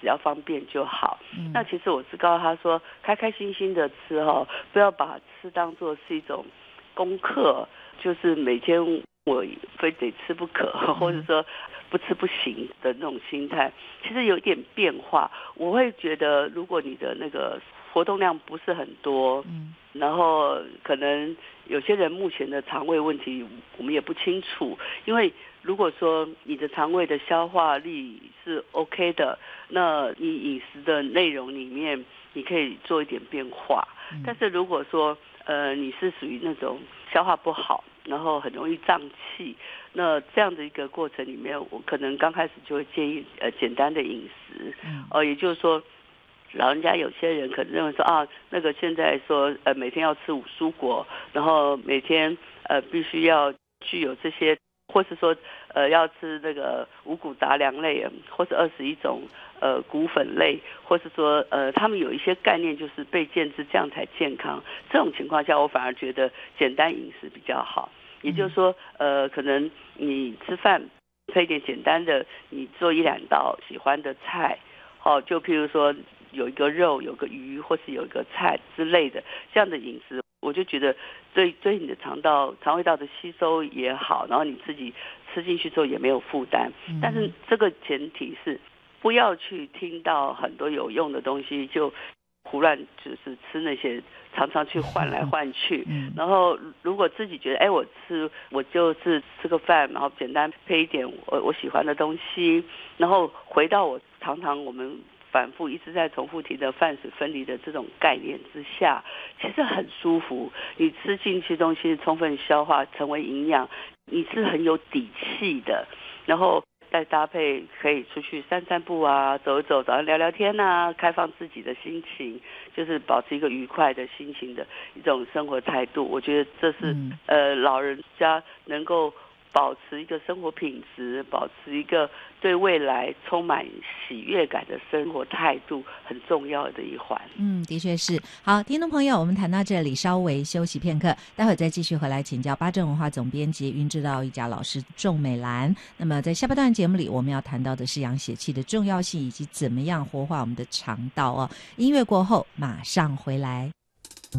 只要方便就好。那其实我是告诉他说，开开心心的吃不要把吃当作是一种功课，就是每天我非得吃不可，或者说不吃不行的那种心态。其实有一点变化，我会觉得如果你的那个活动量不是很多，然后可能有些人目前的肠胃问题我们也不清楚，因为如果说你的肠胃的消化力是 OK 的，那你饮食的内容里面你可以做一点变化。但是如果说你是属于那种消化不好，然后很容易胀气，那这样的一个过程里面，我可能刚开始就会建议简单的饮食，也就是说老人家有些人可能认为说那个现在说每天要吃5蔬果，然后每天必须要具有这些，或是说要吃那个五谷杂粮类，或是21种谷粉类，或是说他们有一些概念就是被建制这样才健康。这种情况下，我反而觉得简单饮食比较好。也就是说可能你吃饭配一点简单的，你做1-2道喜欢的菜，就譬如说有一个肉，有个鱼，或是有一个菜之类的，这样的饮食，我就觉得对你的肠胃道的吸收也好，然后你自己吃进去之后也没有负担。但是这个前提是不要去听到很多有用的东西就胡乱就是吃那些，常常去换来换去。然后如果自己觉得我就是吃个饭，然后简单配一点我喜欢的东西，然后回到我常我们反复一直在重复提的饭水分离的这种概念之下，其实很舒服。你吃进去东西充分消化成为营养，你是很有底气的。然后再搭配可以出去散散步啊，走一走，早上聊聊天啊，开放自己的心情，就是保持一个愉快的心情的一种生活态度。我觉得这是老人家能够保持一个生活品质，保持一个对未来充满喜悦感的生活态度很重要的一环。 的确是。好，听众朋友，我们谈到这里稍微休息片刻，待会儿再继续回来请教八正文化总编辑云之道一家老师仲美兰。那么在下半段节目里，我们要谈到的是养血气的重要性，以及怎么样活化我们的肠道哦。音乐过后马上回来。